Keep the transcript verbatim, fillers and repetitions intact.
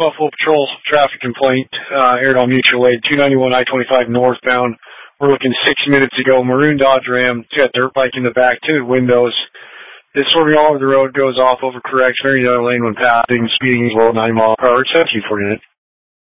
Buffalo Patrol traffic complaint, uh, aired on mutual aid, two ninety-one I twenty-five northbound. We're looking six minutes ago. Maroon Dodge Ram. It's got a dirt bike in the back, tinted windows. It's swerving all over the road, goes off, overcorrects, very narrow lane when passing, speeding as well, nine mile per hour. It's seventeen forty-nine.